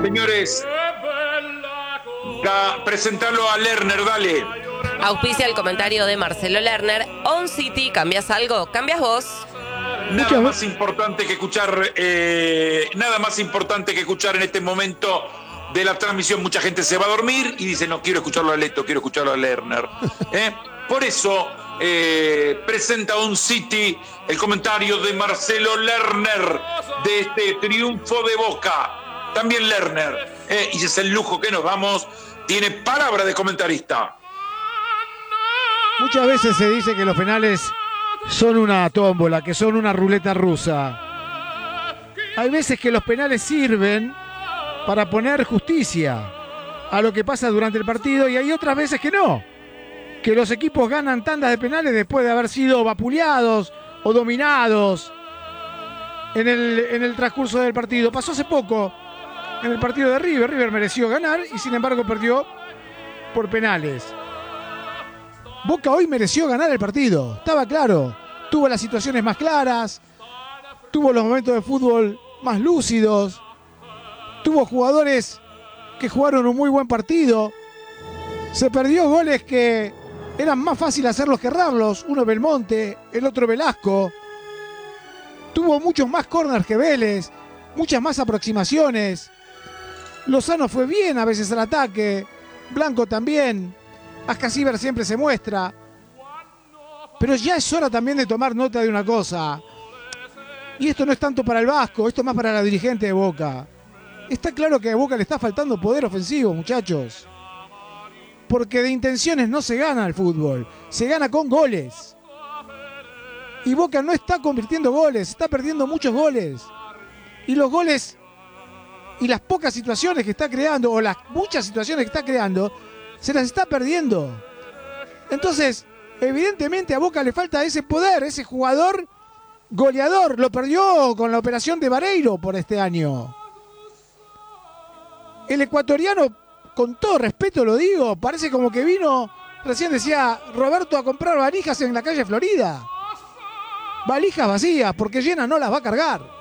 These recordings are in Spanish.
Señores, presentalo a Lerner, dale. Auspicia el comentario de Marcelo Lerner. On City, ¿cambias algo? ¿Cambias vos? Nada más importante que escuchar en este momento de la transmisión. Mucha gente se va a dormir y dice, no quiero escucharlo a Leto, quiero escucharlo a Lerner. Por eso presenta On City el comentario de Marcelo Lerner de este triunfo de Boca. También Lerner, y es el lujo que nos damos, tiene palabra de comentarista. Muchas veces se dice que los penales son una tómbola, que son una ruleta rusa. Hay veces que los penales sirven para poner justicia a lo que pasa durante el partido y hay otras veces que no. Que los equipos ganan tandas de penales después de haber sido vapuleados o dominados en el transcurso del partido. Pasó hace poco en el partido de River. River mereció ganar y sin embargo perdió por penales. Boca hoy mereció ganar el partido, estaba claro. Tuvo las situaciones más claras, tuvo los momentos de fútbol más lúcidos, tuvo jugadores que jugaron un muy buen partido. Se perdió goles que eran más fáciles hacerlos que errarlos. Uno Belmonte, el otro Velasco. Tuvo muchos más córners que Vélez, muchas más aproximaciones. Lozano fue bien a veces al ataque, Blanco también. Ascasíber siempre se muestra. Pero ya es hora también de tomar nota de una cosa. Y esto no es tanto para el Vasco, esto es más para la dirigente de Boca. Está claro que a Boca le está faltando poder ofensivo, muchachos. Porque de intenciones no se gana el fútbol, se gana con goles. Y Boca no está convirtiendo goles, está perdiendo muchos goles. Y los goles y las pocas situaciones que está creando, o las muchas situaciones que está creando, se las está perdiendo. Entonces, evidentemente a Boca le falta ese poder, ese jugador goleador. Lo perdió con la operación de Vareiro por este año. El ecuatoriano, con todo respeto lo digo, parece como que vino, recién decía Roberto, a comprar valijas en la calle Florida. Valijas vacías, porque llenas no las va a cargar.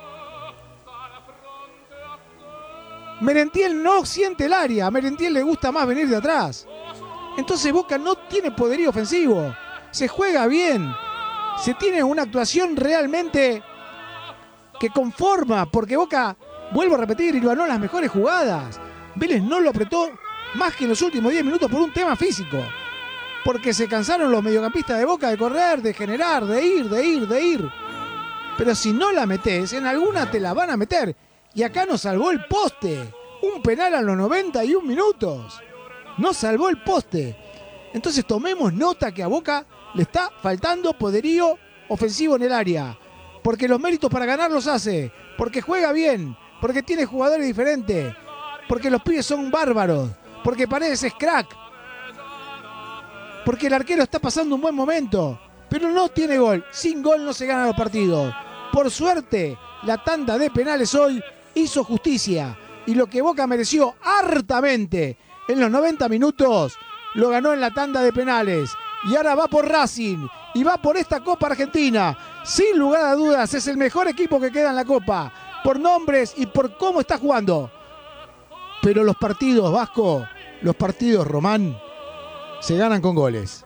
Merentiel no siente el área, a Merentiel le gusta más venir de atrás. Entonces Boca no tiene poderío ofensivo, se juega bien, se tiene una actuación realmente que conforma, porque Boca, vuelvo a repetir, y ganó las mejores jugadas. Vélez no lo apretó más que en los últimos 10 minutos por un tema físico, porque se cansaron los mediocampistas de Boca de correr, de generar, de ir. Pero si no la metés, en alguna te la van a meter. Y acá nos salvó el poste. Un penal a los 91 minutos. Nos salvó el poste. Entonces tomemos nota que a Boca le está faltando poderío ofensivo en el área. Porque los méritos para ganar los hace. Porque juega bien. Porque tiene jugadores diferentes. Porque los pibes son bárbaros. Porque Paredes es crack. Porque el arquero está pasando un buen momento. Pero no tiene gol. Sin gol no se ganan los partidos. Por suerte, la tanda de penales hoy hizo justicia, y lo que Boca mereció hartamente en los 90 minutos lo ganó en la tanda de penales, y ahora va por Racing y va por esta Copa Argentina. Sin lugar a dudas es el mejor equipo que queda en la Copa, por nombres y por cómo está jugando. Pero los partidos, Vasco, los partidos, Román, se ganan con goles.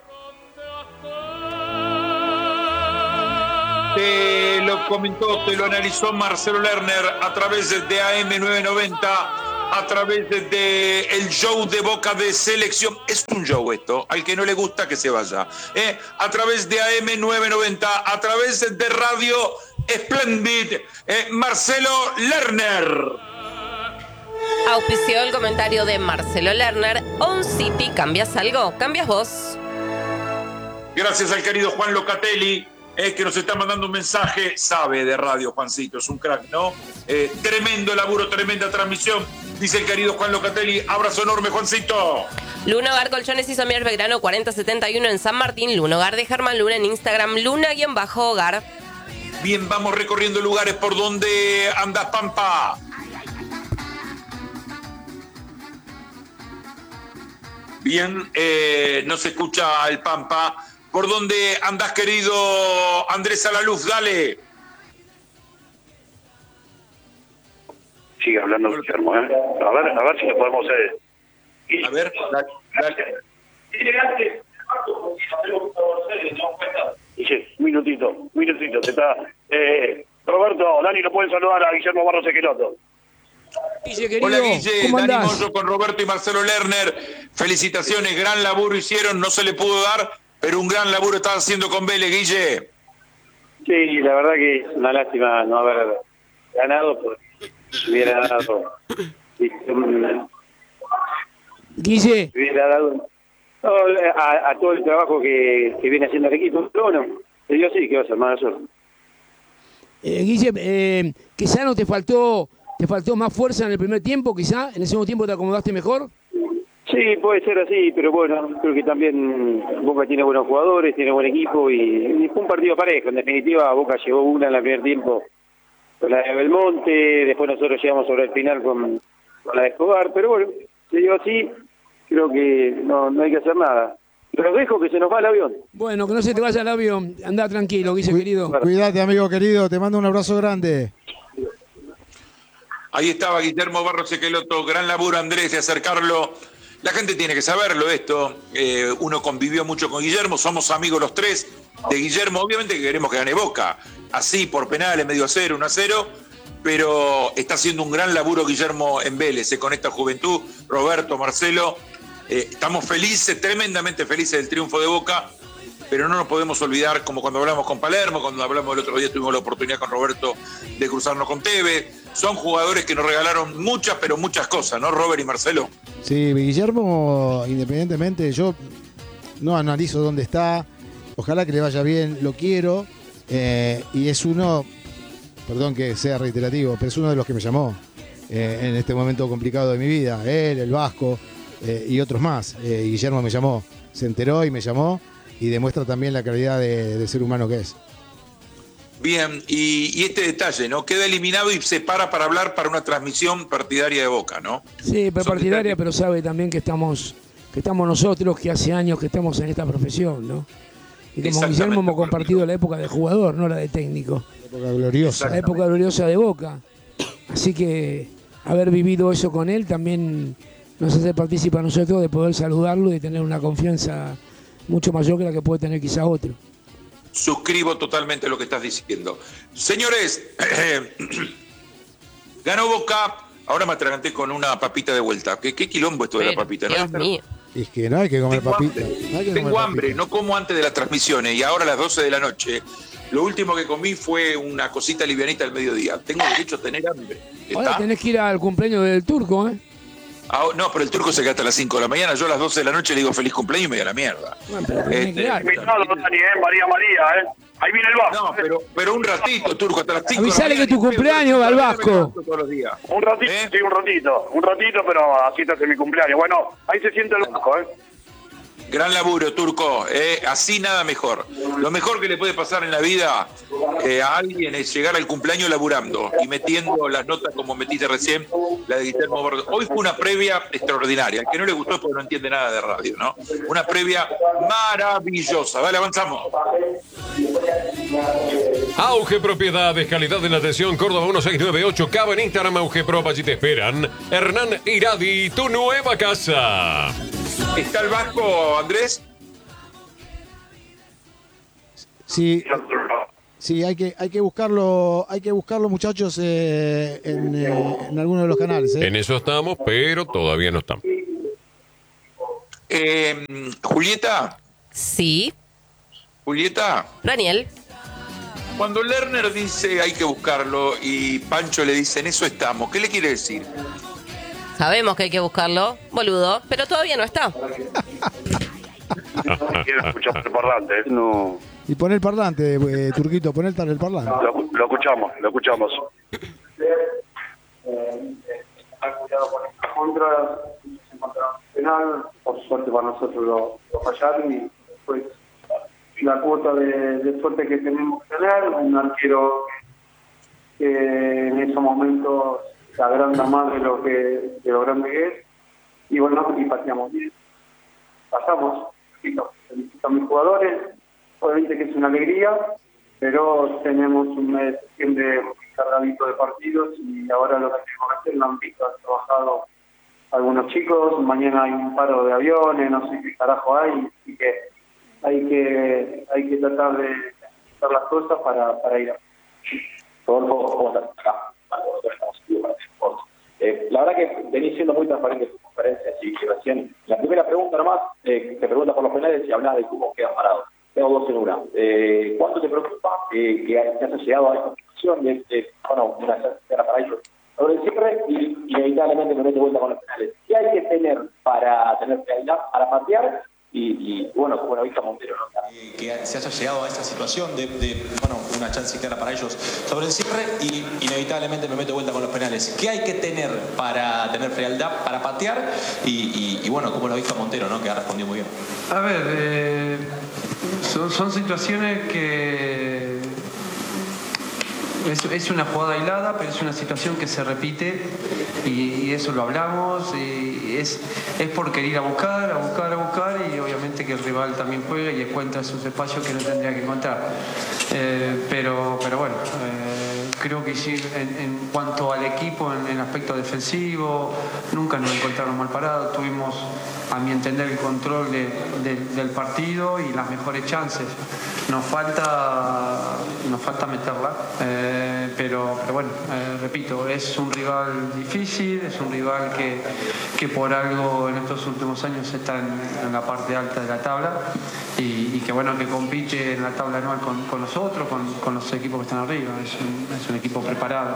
Te lo comentó, te lo analizó Marcelo Lerner a través de AM990, a través de el show de Boca de Selección. Es un show esto, al que no le gusta que se vaya. A través de AM990, a través de Radio Splendid, Marcelo Lerner. Auspició el comentario de Marcelo Lerner. On City, ¿cambias algo? ¿Cambias vos? Gracias al querido Juan Locatelli, que nos está mandando un mensaje. Sabe de radio, Juancito, es un crack, ¿no? Tremendo laburo, tremenda transmisión, dice el querido Juan Locatelli. Abrazo enorme, Juancito. Luna Hogar Colchones y Somier Belgrano 4071 en San Martín. Luna Hogar de Germán Luna en Instagram. Luna-Hogar. Bien, vamos recorriendo lugares por donde andas, Pampa. Bien, no se escucha el Pampa. ¿Por dónde andás, querido Andrés Alaluz? Dale. sigue hablando Guillermo, ¿eh? A ver si lo podemos hacer. A ver, dale. Dice, un minutito, te está... Roberto, Dani, lo pueden saludar a Guillermo Barros Esqueloto. Guille, querido, Hola Guille, ¿cómo Dani andás? Moyo con Roberto y Marcelo Lerner. Felicitaciones, gran laburo hicieron, no se le pudo dar, pero un gran laburo estás haciendo con Vélez, Guille. Sí, la verdad que es una lástima no haber ganado, porque hubiera dado... Guille, hubiera dado a todo el trabajo que viene haciendo el equipo. Pero bueno, yo sí que va a ser más suerte. Guille, quizá no te faltó más fuerza en el primer tiempo, quizá, en el segundo tiempo te acomodaste mejor. Sí, puede ser así, pero bueno, creo que también Boca tiene buenos jugadores, tiene buen equipo y fue un partido parejo. En definitiva, Boca llevó una en el primer tiempo con la de Belmonte, después nosotros llegamos sobre el final con la de Escobar, pero bueno, se dio así, creo que no hay que hacer nada. Los dejo que se nos va el avión. Bueno, que no se te vaya el avión, anda tranquilo, Guille, querido. Cuídate, amigo querido, te mando un abrazo grande. Ahí estaba Guillermo Barros Esqueloto, gran laburo Andrés de acercarlo. La gente tiene que saberlo esto, uno convivió mucho con Guillermo, somos amigos los tres de Guillermo, obviamente que queremos que gane Boca, así por penales, medio a 0, 1-0, pero está haciendo un gran laburo Guillermo en Vélez, con esta juventud, Roberto, Marcelo, estamos felices, tremendamente felices del triunfo de Boca, pero no nos podemos olvidar, como cuando hablamos con Palermo, cuando hablamos el otro día, tuvimos la oportunidad con Roberto de cruzarnos con Tevez. Son jugadores que nos regalaron muchas, pero muchas cosas, ¿no, Robert y Marcelo? Sí, Guillermo, independientemente, yo no analizo dónde está, ojalá que le vaya bien, lo quiero, y es uno, perdón que sea reiterativo, pero es uno de los que me llamó en este momento complicado de mi vida, él, el Vasco y otros más. Guillermo me llamó, se enteró y me llamó, y demuestra también la calidad de ser humano que es. Bien, y este detalle, ¿no? Queda eliminado y se para hablar para una transmisión partidaria de Boca, ¿no? Sí, pero Son partidaria, detalles. pero sabe también que estamos nosotros, que hace años que estamos en esta profesión, ¿no? Y como Exactamente. Guillermo hemos compartido la época de jugador, no la de técnico. La época gloriosa. La época gloriosa de Boca. Así que haber vivido eso con él también nos hace partícipe a nosotros de poder saludarlo y de tener una confianza mucho mayor que la que puede tener quizá otro. Suscribo totalmente lo que estás diciendo. Señores, ganó Boca, ahora me atraganté con una papita de vuelta. ¿Qué quilombo esto de la papita? ¿No? Dios mío. Es que no hay que comer Tengo papita. hambre, No hay que tengo comer hambre, papita. no como antes de las transmisiones y ahora a las 12 de la noche. Lo último que comí fue una cosita livianita al mediodía. Tengo derecho a tener hambre. Ahora ¿Está? tenés que ir al cumpleaños del Turco, ¿eh? Ah, no, pero el turco se queda hasta las 5 de la mañana. Yo a las 12 de la noche le digo feliz cumpleaños y me da la mierda. Bueno, pero tenés que ir. Invitado, Dani, María, ahí viene el Vasco. No, pero un ratito, turco, hasta las 5 Avisale que tu cumpleaños va al Vasco. Todos los días. Un ratito, sí, un ratito, pero así te hace mi cumpleaños. Bueno, ahí se siente el Vasco, Gran laburo, Turco. Así nada mejor. Lo mejor que le puede pasar en la vida a alguien es llegar al cumpleaños laburando y metiendo las notas como metiste recién, la de Guillermo Borges. Hoy fue una previa extraordinaria. Al que no le gustó es porque no entiende nada de radio, ¿no? Una previa maravillosa. Dale, avanzamos. Auge Propiedades, calidad en atención, Córdoba 1698, Cava en Instagram, Auge Pro, allí te esperan. Hernán Iradi, tu nueva casa. ¿Está el Vasco, Andrés? Sí, sí, hay que buscarlo, muchachos, en alguno de los canales. En eso estamos, pero todavía no estamos. Julieta, Sí. Daniel. cuando Lerner dice hay que buscarlo y Pancho le dice en eso estamos, ¿qué le quiere decir? Sabemos que hay que buscarlo, boludo, pero todavía no está. Quiero escuchar el parlante, no. Y pon el parlante, Turquito, pon el parlante. Lo escuchamos. Contra se encontraron penal, por suerte para nosotros lo fallaron y pues la cuota de suerte que tenemos que tener, un arquero que en esos momentos se agranda más de lo grande que es, y bueno, y pateamos bien, pasamos, felicito a mis jugadores, obviamente que es una alegría, pero tenemos un mes de septiembre cargadito de partidos y ahora lo que tenemos que hacer, lo han visto, han trabajado algunos chicos, mañana hay un paro de aviones, no sé qué carajo hay, y que hay que tratar de hacer las cosas para ir a... Rodolfo, ¿cómo estás? Acá, la verdad que venís siendo muy transparente en tus conferencias y recién, la primera pregunta nomás, te pregunta por los penales y hablas de cómo quedas parado. Tengo dos en una. ¿Cuánto te preocupa que te hayas llegado a esta situación de una tercera para ellos? Sobre el cierre, y inevitablemente me mete vuelta con los penales. ¿Qué hay que tener para tener claridad, para patear? Y bueno, como lo ha visto Montero, ¿no? Que se haya llegado a esta situación de una chance clara para ellos sobre el cierre y inevitablemente me meto vuelta con los penales. ¿Qué hay que tener para tener frialdad, para patear? Y bueno, como lo ha visto Montero, ¿no? Que ha respondido muy bien. A ver, son situaciones que... Es una jugada aislada, pero es una situación que se repite y eso lo hablamos y es por querer ir a buscar y obviamente que el rival también juega y encuentra esos espacios que no tendría que encontrar. Pero bueno, creo que sí, en cuanto al equipo, en el aspecto defensivo, nunca nos encontraron mal parados, tuvimos, a mi entender, el control del partido y las mejores chances. Nos falta meterla, pero bueno, repito, es un rival difícil, es un rival que por algo en estos últimos años está en la parte alta de la tabla y que bueno, que compite en la tabla anual con nosotros, con los equipos que están arriba. Es un equipo preparado.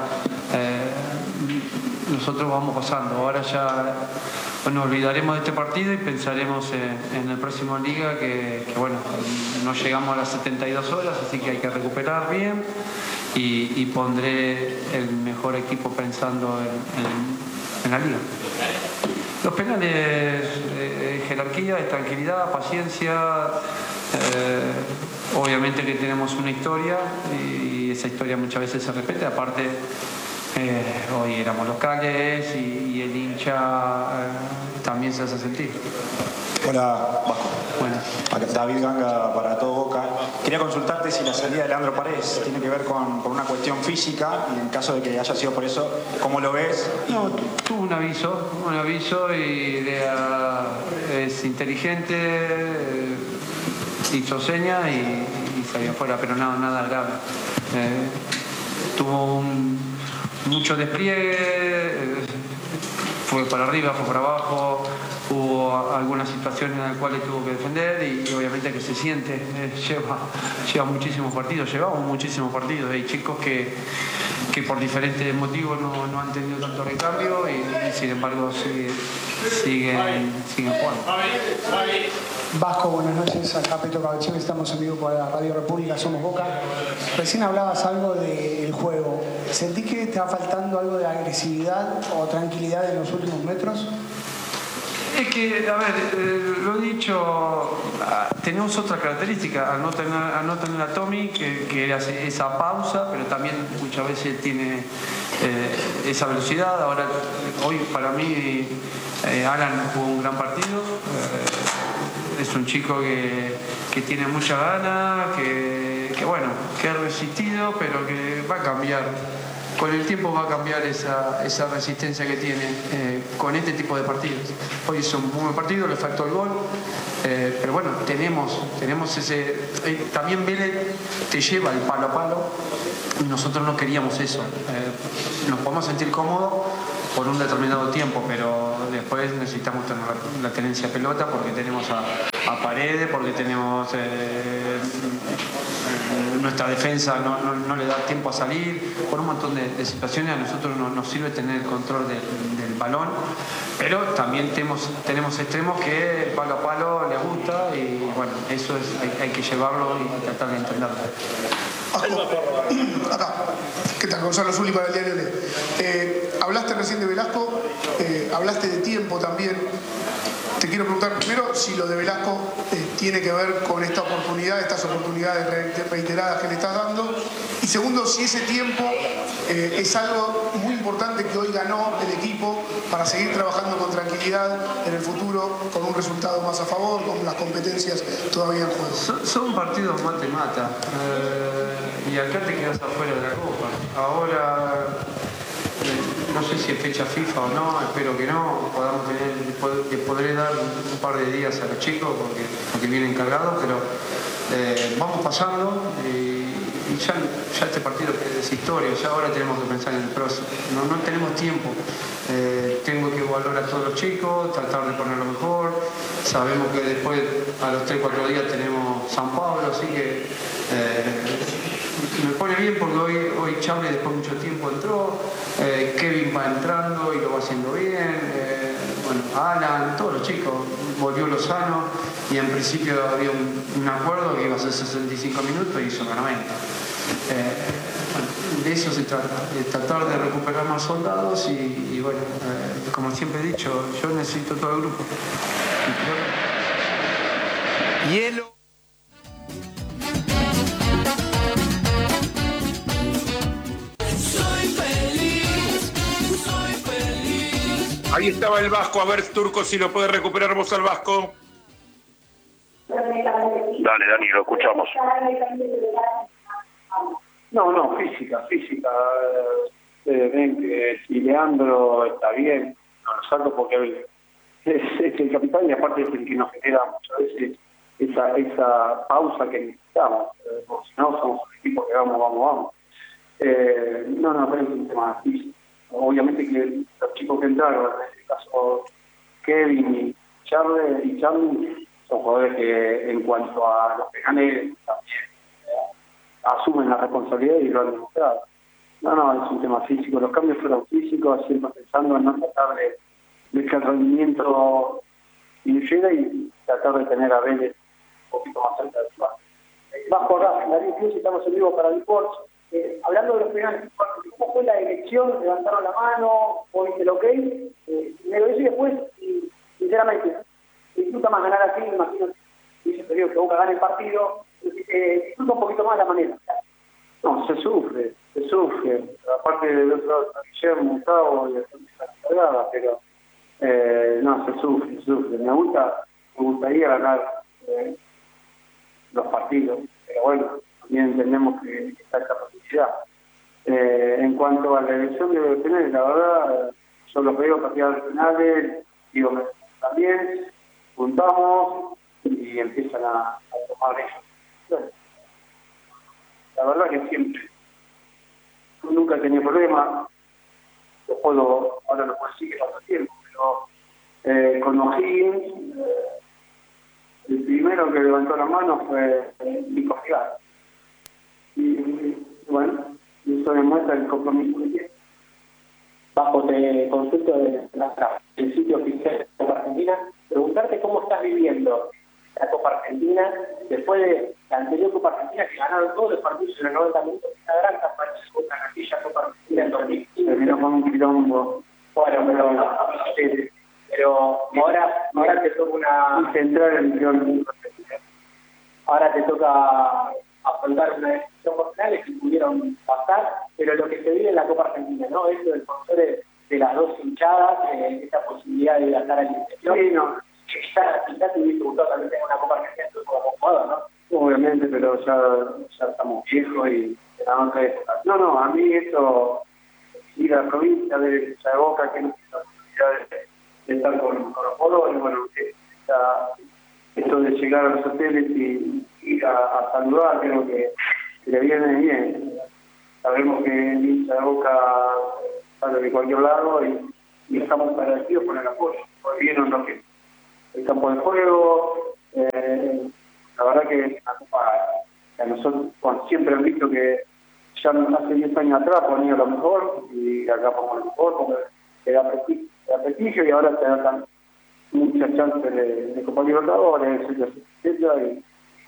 Nosotros vamos pasando, ahora ya nos olvidaremos de este partido y pensaremos en el próximo Liga que bueno, no llegamos a las 72 horas, así que hay que recuperar bien y pondré el mejor equipo pensando en la Liga. Los penales, jerarquía, es tranquilidad, paciencia, obviamente que tenemos una historia y esa historia muchas veces se repite, aparte hoy éramos locales y el hincha también se hace sentir. Hola, Vasco. Bueno. Acá David Ganga para Todo Boca. Quería consultarte si la salida de Leandro Paredes tiene que ver con una cuestión física y en caso de que haya sido por eso, ¿cómo lo ves? No, tuvo un aviso y es inteligente, hizo señas y salió afuera, pero nada grave. Tuvo mucho despliegue, fue para arriba, fue para abajo, hubo algunas situaciones en las cuales tuvo que defender y obviamente que se siente, lleva muchísimos partidos, llevamos muchísimos partidos, hay chicos que por diferentes motivos no han tenido tanto recambio y sin embargo siguen jugando. Vasco, buenas noches, acá Petro Cabechel, estamos en vivo por la Radio República, Somos Boca. Recién hablabas algo del juego. ¿Sentís que te va faltando algo de agresividad o tranquilidad en los últimos metros? Es que, a ver, lo he dicho, tenemos otra característica, al no tener a Tommy, que hace esa pausa, pero también muchas veces tiene esa velocidad. Ahora, hoy para mí, Alan jugó un gran partido. Es un chico que tiene mucha gana, que ha resistido, pero que va a cambiar. Con el tiempo va a cambiar esa resistencia que tiene con este tipo de partidos. Hoy es un buen partido, le faltó el gol, pero bueno, tenemos ese... también Vélez te lleva el palo a palo y nosotros no queríamos eso. Nos podemos sentir cómodos por un determinado tiempo, pero después necesitamos tener la tenencia pelota porque tenemos a Paredes, porque tenemos nuestra defensa no le da tiempo a salir, por un montón de situaciones a nosotros nos sirve tener el control del balón, pero también tenemos extremos que palo a palo les gusta y bueno, eso hay que llevarlo y tratar de entenderlo. Acá. ¿Qué tal? Gonzalo Zuli para el diario Le. Hablaste recién de Velasco, hablaste de tiempo también. Te quiero preguntar primero si lo de Velasco tiene que ver con esta oportunidad, estas oportunidades reiteradas que le estás dando. Y segundo, si ese tiempo es algo muy importante que hoy ganó el equipo para seguir trabajando con tranquilidad en el futuro, con un resultado más a favor, con las competencias todavía en juego. Son partidos mate-mata. y acá te quedas afuera de la Copa. Ahora, no sé si es fecha FIFA o no, espero que no, le podré dar un par de días a los chicos porque vienen cargados, pero vamos pasando y ya este partido es historia, ya ahora tenemos que pensar en el próximo, no tenemos tiempo. Tengo que evaluar a todos los chicos, tratar de ponerlo mejor. Sabemos que después, a los 3-4 días, tenemos San Pablo, así que me pone bien porque hoy Charlie después de mucho tiempo entró, Kevin va entrando y lo va haciendo bien, bueno, Alan, todos los chicos, volvió Lozano y en principio había un acuerdo que iba a ser 65 minutos y hizo 90. Bueno, de eso se trata, de tratar de recuperar más soldados y bueno, como siempre he dicho, yo necesito todo el grupo. Hielo. Soy feliz. Ahí estaba el Vasco, a ver, Turco, si lo puede recuperar vos al Vasco. Dale, Dani, lo escuchamos. No, física. Ven que si Leandro está bien, no lo saco porque es el capitán y aparte es el que nos genera muchas veces esa pausa que necesitamos. Porque si no, somos un equipo que vamos. No, pero es un tema físico. Obviamente que los chicos que entraron, en este caso Kevin y Charlie, son jugadores que en cuanto a los penales también asumen la responsabilidad y lo han demostrado. No, es un tema físico. Los cambios fueron físicos, siempre pensando en no tratar de que el rendimiento llega y tratar de tener a Vélez un poquito más cerca del lugar. Bajo Darío Cruz, estamos en vivo para Biports. Hablando de los penales, ¿cómo fue la elección? ¿Levantaron la mano? ¿Oíste el ok? Me lo dice después y, sinceramente, disfruta más ganar así, me imagino que dice que Boca gane el partido, disfruta un poquito más la manera. No, se sufre. Aparte del otro lado, Guillermo, Gustavo y la cargada, pero no, se sufre. Me gustaría ganar los partidos, pero bueno, también entendemos que está esa posibilidad. En cuanto a la elección de los penales, la verdad, yo los veo partidos penales, digo, también juntamos y empiezan a tomar ellos. Bueno, la verdad que siempre. Nunca he tenido problemas. Ahora no puedo decir que pasó tiempo, pero con O'Higgins, el primero que levantó la mano fue Nico Figal. Y bueno, eso demuestra el compromiso que tiene. Bajo te consulto el sitio oficial de Copa Argentina, preguntarte cómo estás viviendo la Copa Argentina después de la anterior Copa Argentina que ganaron todos los partidos en los 90 minutos, una gran campaña contra aquella Copa Argentina en 2015. Terminó con un quilombo. Bueno, pero ahora te toca una central ahora te toca afrontar una decisión por penales que pudieron pasar, pero lo que se vive en la Copa Argentina, ¿no? Eso del control de las dos hinchadas, esa posibilidad de gastar al interior. Sí, no. Quizás te hubiese gustado también tener una Copa Argentina como jugador, ¿no? Obviamente, pero ya estamos viejos y tenemos otra época. No, a mí eso, ir a la provincia de Boca, que no tiene la posibilidad de estar con los jugadores, bueno, esto de llegar a los hoteles y ir a saludar, creo que le viene bien. Sabemos que el hincha de Boca sale de cualquier lado y estamos agradecidos por el apoyo. Por bien o no que el campo de juego, la verdad que es una copa que a nosotros siempre han visto que ya hace 10 años atrás ponía lo mejor y acá pongo lo mejor porque te da prestigio y ahora te dan muchas chances de Copa Libertadores, etcétera,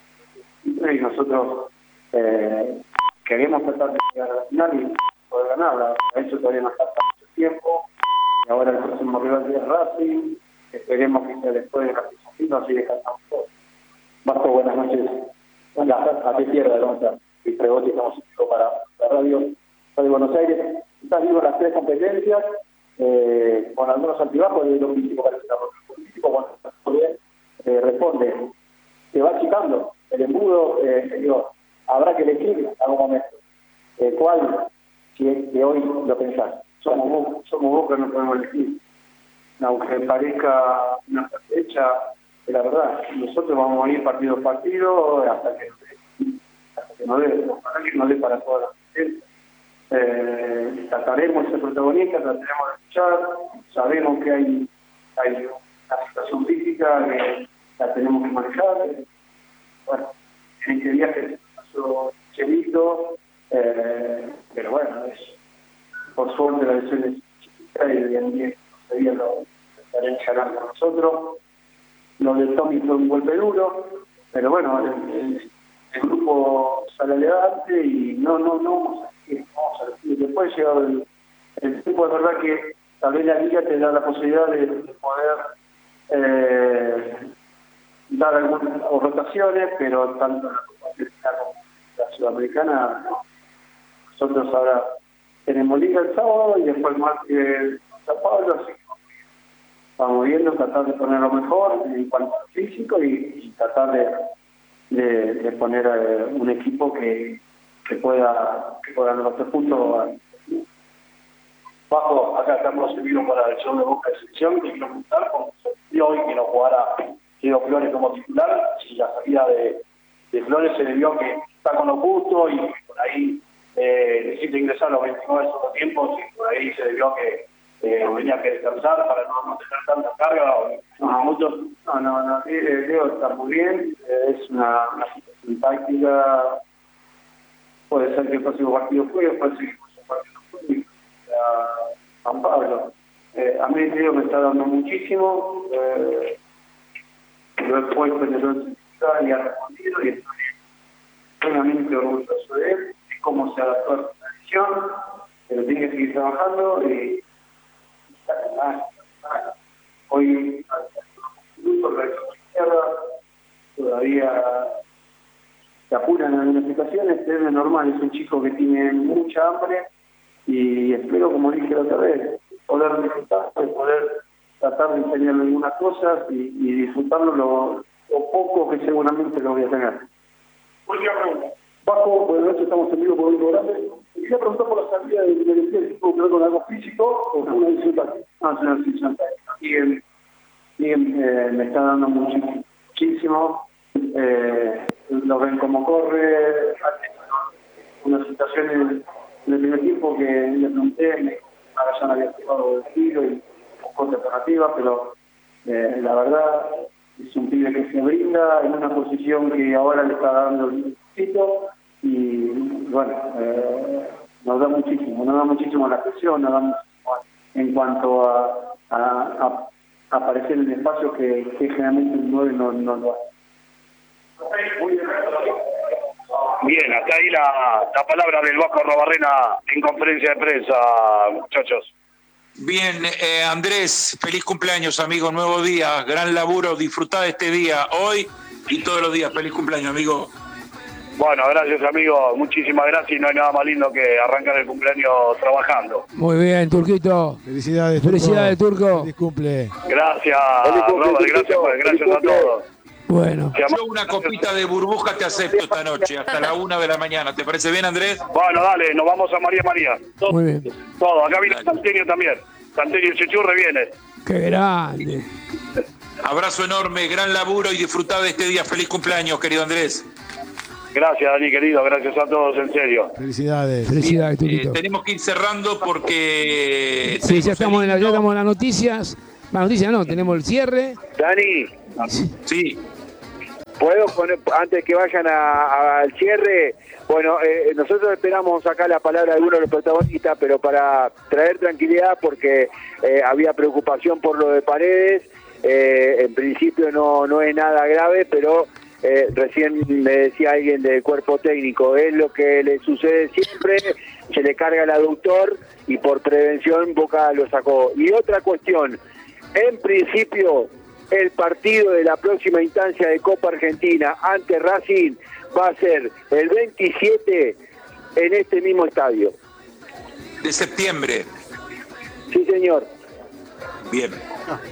y nosotros queremos tratar de llegar a la final y poder ganarla. A eso todavía nos falta mucho tiempo y ahora el próximo rival es Racing. Esperemos que sea después de la FIFA, así descansamos todos. Vasco, buenas noches. A tu izquierda, ¿cómo estás? Y Pregotti, estamos para la radio de Buenos Aires. Estás vivo en las tres competencias, con algunos altibajos de lo físico parece que el político, cuando está bien, responde. Te va achicando el embudo, habrá que elegir en algún momento. ¿Cuál? Si es que hoy lo pensás. Somos Boca, no podemos elegir. Aunque parezca una fecha, la verdad, nosotros vamos a ir partido a partido hasta que nos dé. Ojalá que nos dé para toda la gente. Trataremos de ser protagonistas, trataremos de escuchar. Sabemos que hay una situación física que la tenemos que manejar. Bueno, en este viaje pasó Chelito, pero bueno, por suerte la lesión es chiquita y bien sería lo estaré encarando con nosotros. Lo de Tommy fue un golpe duro, pero bueno, el grupo sale adelante y no vamos a seguir. Después llega el tiempo, es verdad que tal vez la liga te da la posibilidad de poder dar algunas rotaciones, pero tanto la Copa Argentina como la Sudamericana, nosotros ahora tenemos liga el sábado y después más que San Pablo, así que vamos viendo, tratar de poner lo mejor en cuanto a físico y tratar de poner un equipo que pueda ganar 3 puntos. Bajo, acá estamos servidos para el show de Boca de selección, y quiero preguntar, como se hoy que no jugara Diego Flores como titular, si la salida de Flores se debió que está con los gustos y por ahí necesita ingresar los 29 de segundo tiempo, si por ahí se debió que venía que descansar para no tener tanta carga. No, Diego está muy bien, es una situación táctica, puede ser que el próximo partido juegue, puede ser que el próximo partido juegue. San Pablo, a mí Diego me está dando muchísimo, lo he puesto en el 11 y ha respondido y estoy plenamente orgulloso de él, de cómo se adaptó a la tradición, pero tiene que seguir trabajando y hoy incluso la izquierda todavía se apuran en algunas situaciones, pero es normal, es un chico que tiene mucha hambre y espero, como dije la otra vez, poder disfrutar, poder tratar de enseñarle algunas cosas y disfrutarlo lo poco que seguramente lo voy a tener. Última pregunta. Bajo, buenas noches, estamos en vivo por un programa. Quería preguntar por la salida del equipo, que ver con algo físico o una decisión táctica. No, es una decisión táctica. Me está dando muchísimo. Lo ven como corre. Una situación en el primer tiempo que le pregunté, ahora ya no había jugado el tiro y con alternativa, pero la verdad es un pibe que se brinda en una posición que ahora le está dando el poquito y bueno, nos da muchísimo la presión, nos da muchísimo en cuanto a aparecer en espacios que generalmente el 9 no lo hace. Bien, hasta ahí la palabra del Vasco Arrobarrena en conferencia de prensa, muchachos. Bien, Andrés, feliz cumpleaños, amigo, nuevo día, gran laburo, disfrutá de este día, hoy y todos los días, feliz cumpleaños, amigo. Bueno, gracias, amigo, muchísimas gracias y no hay nada más lindo que arrancar el cumpleaños trabajando. Muy bien, Turquito. Felicidades, Turco. Felicidades, Turco. Feliz cumple. Gracias, Robert, gracias a todos. Bueno. Yo una copita de burbuja te acepto esta noche, hasta la 1 de la mañana. ¿Te parece bien, Andrés? Bueno, dale, nos vamos a María. Todo, muy bien. Todo, acá viene Santeño también. Santeño y Chechurre viene. Qué grande. Abrazo enorme, gran laburo y disfrutá de este día. Feliz cumpleaños, querido Andrés. Gracias, Dani, querido. Gracias a todos, en serio. Felicidades. Felicidades, Turquito. Tenemos que ir cerrando porque... Sí, ya estamos en las noticias. Las noticias no, tenemos el cierre. Dani. Sí. ¿Puedo poner, antes que vayan al cierre? Bueno, nosotros esperamos sacar la palabra de alguno de los protagonistas, pero para traer tranquilidad, porque había preocupación por lo de Paredes. En principio no es nada grave, pero recién me decía alguien del cuerpo técnico, es lo que le sucede siempre, se le carga el aductor y por prevención Boca lo sacó. Y otra cuestión, en principio el partido de la próxima instancia de Copa Argentina ante Racing va a ser el 27 en este mismo estadio. De septiembre. Sí, señor. Bien.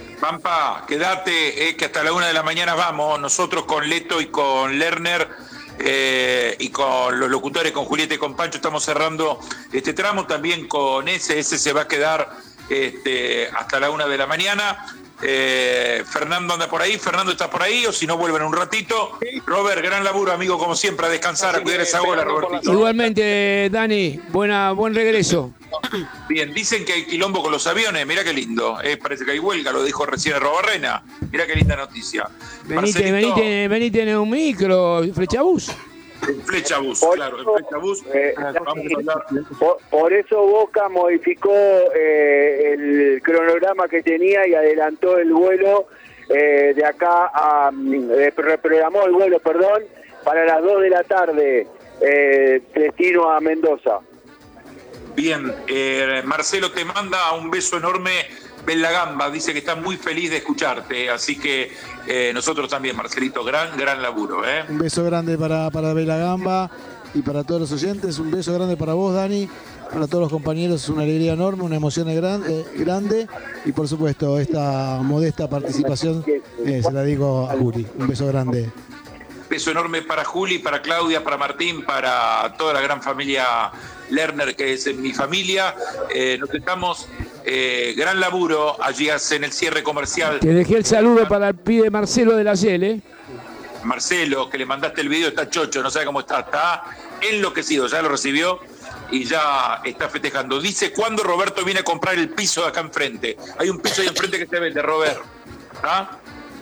Pampa, quédate, que hasta la 1 de la mañana vamos, nosotros con Leto y con Lerner, y con los locutores, con Julieta y con Pancho, estamos cerrando este tramo. También con ese se va a quedar hasta la 1 de la mañana. Fernando anda por ahí. Fernando, ¿estás por ahí? O si no, vuelven un ratito. Robert, gran laburo, amigo, como siempre, a descansar, a cuidar esa bola, Robertito. Igualmente, Dani, buen regreso. Bien, dicen que hay quilombo con los aviones. Mirá qué lindo. Parece que hay huelga, lo dijo recién Robarrena. Mirá qué linda noticia. Venite en un micro, Flechabús. El Flechabús, claro, el Flechabús. Vamos a hablar. Por eso Boca modificó el cronograma que tenía y adelantó el vuelo de acá reprogramó el vuelo, para las 2 de la tarde, destino a Mendoza. Bien, Marcelo te manda un beso enorme. Bella Gamba dice que está muy feliz de escucharte, así que nosotros también, Marcelito, gran laburo. Un beso grande para Bella Gamba y para todos los oyentes, un beso grande para vos, Dani, para todos los compañeros, una alegría enorme, una emoción grande y por supuesto esta modesta participación se la digo a Juli, un beso grande. Beso enorme para Juli, para Claudia, para Martín, para toda la gran familia Lerner, que es mi familia. Nos estamos, gran laburo, allí hacen el cierre comercial. Te dejé el saludo para el pibe Marcelo de la Yele. Marcelo, que le mandaste el video, está chocho, no sabe cómo está enloquecido, ya lo recibió y ya está festejando. Dice, ¿cuándo Roberto viene a comprar el piso de acá enfrente? Hay un piso ahí enfrente que se vende, Robert. ¿Ah?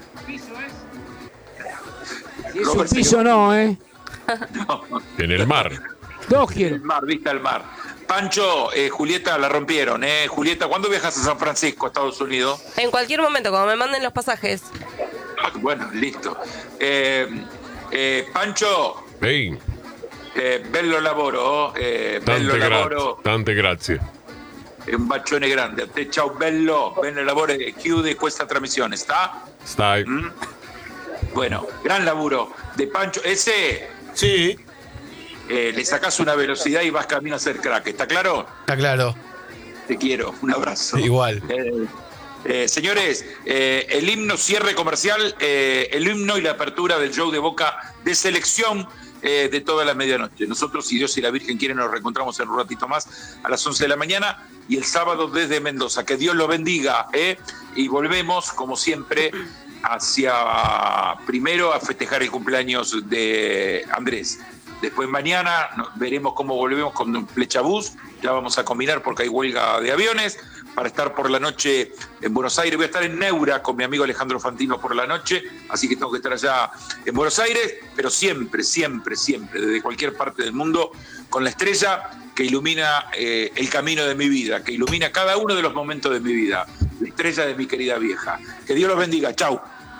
Si es un piso no, En el mar. Dos quiero. El mar, vista al mar. Pancho, Julieta la rompieron, Julieta, ¿cuándo viajas a San Francisco, Estados Unidos? En cualquier momento, cuando me manden los pasajes. Bueno, listo. Pancho. Hey. Bello lavoro, bello lavoro. Tante grazie. Un bacione grande. A te, ciao bello lavoro e chiude questa trasmissione, ¿está? Stai. Bueno, gran laburo de Pancho. Ese. Sí. Le sacás una velocidad y vas camino a ser crack, ¿está claro? Está claro. Te quiero, un abrazo. Igual. Señores, el himno cierre comercial, el himno y la apertura del show de Boca de selección de toda la medianoche. Nosotros, si Dios y la Virgen quieren, nos reencontramos en un ratito más a las 11 de la mañana y el sábado desde Mendoza. Que Dios lo bendiga, y volvemos, como siempre, primero a festejar el cumpleaños de Andrés. Después mañana veremos cómo volvemos con Flechabús. Ya vamos a combinar porque hay huelga de aviones para estar por la noche en Buenos Aires. Voy a estar en Neura con mi amigo Alejandro Fantino por la noche, así que tengo que estar allá en Buenos Aires, pero siempre, desde cualquier parte del mundo, con la estrella que ilumina el camino de mi vida, que ilumina cada uno de los momentos de mi vida, la estrella de mi querida vieja. Que Dios los bendiga. Chau.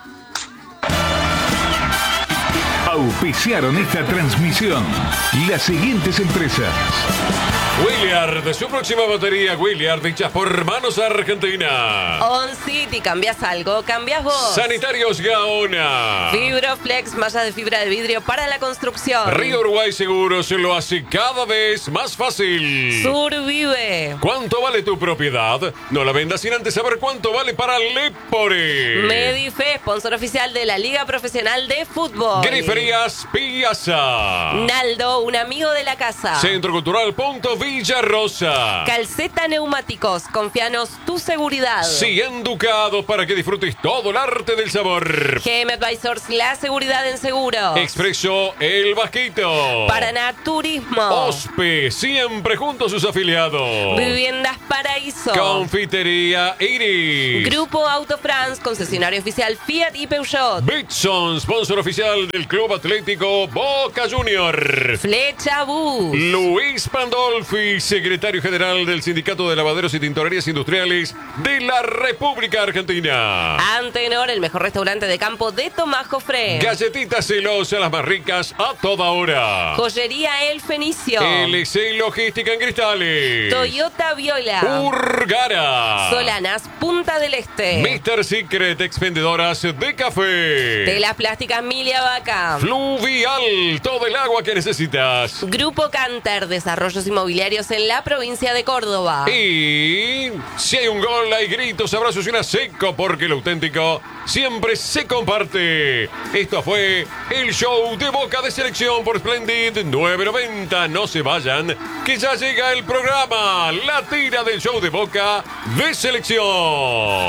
Auspiciaron esta transmisión las siguientes empresas: Williard, su próxima batería Williard, hechas por Manos Argentina. On City, cambias algo, cambias vos. Sanitarios Gaona. Fibroflex, malla de fibra de vidrio para la construcción. Río Uruguay Seguros lo hace cada vez más fácil. Survive. ¿Cuánto vale tu propiedad? No la vendas sin antes saber cuánto vale para Lepore. Medife, sponsor oficial de la Liga Profesional de Fútbol. Griferías Piazza. Naldo, un amigo de la casa. Centro Cultural Punto Villa Rosa. Calceta Neumáticos, confianos tu seguridad. 100 ducados para que disfrutes todo el arte del sabor. GM Advisors, la seguridad en seguros. Expreso El Vasquito. Paraná Turismo. Ospe, siempre junto a sus afiliados. Viviendas Paraíso. Confitería Iris. Grupo Auto France, concesionario oficial Fiat y Peugeot. Bitson, sponsor oficial del Club Atlético Boca Junior. Flechabús. Luis Pandolfi, secretario general del Sindicato de Lavaderos y Tintorerías Industriales de la República Argentina. Antenor, el mejor restaurante de campo de Tomás Jofré. Galletitas celosas, las más ricas a toda hora. Joyería El Fenicio. LC Logística en Cristales. Toyota Viola. Urgara. Solanas Punta del Este. Mr. Secret, expendedoras de café. Telas plásticas Milia Vaca. Fluvial, todo el agua que necesitas. Grupo Canter, desarrollos inmobiliarios en la provincia de Córdoba. Y si hay un gol, hay gritos, abrazos y una seco, porque lo auténtico siempre se comparte. Esto fue el show de Boca de Selección por Splendid 990. No se vayan, que ya llega el programa, la tira del show de Boca de Selección.